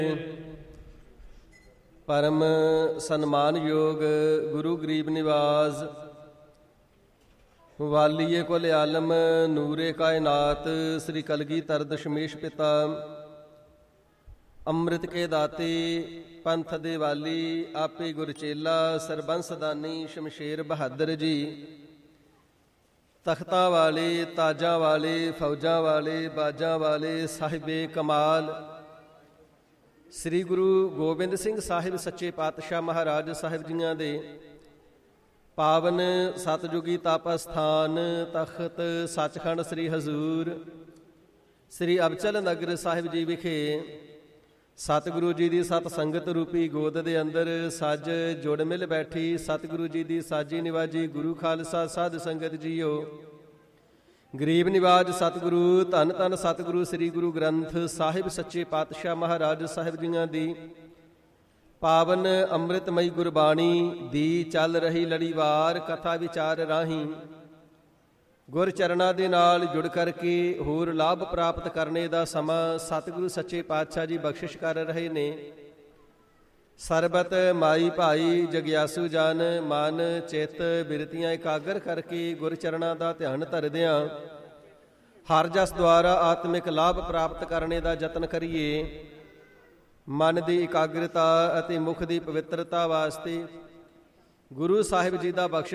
परम सन्मान योग गुरु गरीब निवाज वालिए कुल आलम नूरे कायनात श्री कलगीधर दशमेश पिता ਅੰਮ੍ਰਿਤ ਕੇ ਦਾਤੇ ਪੰਥ ਦੇ ਵਾਲੀ ਆਪੇ ਗੁਰਚੇਲਾ ਸਰਬੰਸ ਦਾਨੀ ਸ਼ਮਸ਼ੇਰ ਬਹਾਦਰ ਜੀ ਤਖਤਾਂ ਵਾਲੇ ਤਾਜਾਂ ਵਾਲੇ ਫੌਜਾਂ ਵਾਲੇ ਬਾਜਾਂ ਵਾਲੇ ਸਾਹਿਬੇ ਕਮਾਲ ਸ੍ਰੀ ਗੁਰੂ ਗੋਬਿੰਦ ਸਿੰਘ ਸਾਹਿਬ ਸੱਚੇ ਪਾਤਸ਼ਾਹ ਮਹਾਰਾਜ ਸਾਹਿਬ ਜੀਆਂ ਦੇ ਪਾਵਨ ਸਤਜੁਗੀ ਤਪ ਅਸਥਾਨ ਤਖਤ ਸੱਚਖੰਡ ਸ੍ਰੀ ਹਜ਼ੂਰ ਸ੍ਰੀ ਅਬਚਲ ਨਗਰ ਸਾਹਿਬ ਜੀ ਵਿਖੇ ਸਤਿਗੁਰੂ ਜੀ ਦੀ ਸਤ ਸੰਗਤ ਰੂਪੀ ਗੋਦ ਦੇ ਅੰਦਰ ਸੱਜ ਜੁੜ ਮਿਲ ਬੈਠੀ ਸਤਿਗੁਰੂ ਜੀ ਦੀ ਸਾਜੀ ਨਿਵਾਜੀ ਗੁਰੂ ਖਾਲਸਾ ਸਾਧ ਸੰਗਤ ਜੀਓ ਗਰੀਬ ਨਿਵਾਜ ਸਤਿਗੁਰੂ ਧੰਨ ਧੰਨ ਸਤਿਗੁਰੂ ਸ੍ਰੀ ਗੁਰੂ ਗ੍ਰੰਥ ਸਾਹਿਬ ਸੱਚੇ ਪਾਤਸ਼ਾਹ ਮਹਾਰਾਜ ਸਾਹਿਬ ਜੀਆਂ ਦੀ ਪਾਵਨ ਅੰਮ੍ਰਿਤਮਈ ਗੁਰਬਾਣੀ ਦੀ ਚੱਲ ਰਹੀ ਲੜੀਵਾਰ ਕਥਾ ਵਿਚਾਰ ਰਾਹੀਂ ਗੁਰ ਚਰਨਾਂ ਦੇ ਨਾਲ ਜੁੜ ਕਰਕੇ ਹੋਰ ਲਾਭ ਪ੍ਰਾਪਤ ਕਰਨੇ ਦਾ ਸਮਾਂ ਸਤਿਗੁਰੂ ਸੱਚੇ ਪਾਤਸ਼ਾਹ ਜੀ ਬਖਸ਼ਿਸ਼ ਕਰ ਰਹੇ ਨੇ। ਸਰਬਤ ਮਾਈ ਭਾਈ ਜਗਿਆਸੂ ਜਨ ਮਨ ਚਿੱਤ ਬਿਰਤੀਆਂ ਇਕਾਗਰ ਕਰਕੇ ਗੁਰ ਚਰਨਾਂ ਦਾ ਧਿਆਨ ਧਰਦਿਆਂ ਹਰ ਜਸ ਦੁਆਰਾ ਆਤਮਿਕ ਲਾਭ ਪ੍ਰਾਪਤ ਕਰਨੇ ਦਾ ਯਤਨ ਕਰੀਏ। ਮਨ ਦੀ ਇਕਾਗਰਤਾ ਅਤੇ ਮੁਖ ਦੀ ਪਵਿੱਤਰਤਾ ਵਾਸਤੇ ਗੁਰੂ ਸਾਹਿਬ ਜੀ ਦਾ ਬਖਸ਼